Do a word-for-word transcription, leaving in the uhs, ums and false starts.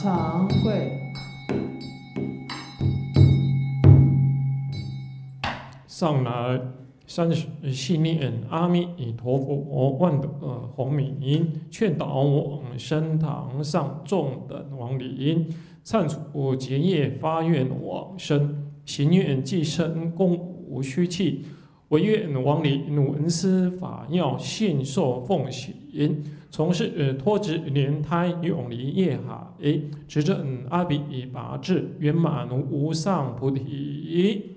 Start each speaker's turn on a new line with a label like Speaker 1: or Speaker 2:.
Speaker 1: 长贵。
Speaker 2: 上来三十信念阿弥陀佛，万德洪名，劝导往生堂上众等亡灵，忏除结业，发愿往生，行愿济生，功无虚弃。唯愿亡灵闻思法要，信受奉行，从事脱执莲胎，永离业海，执正阿鼻拔智，圆满无上菩提。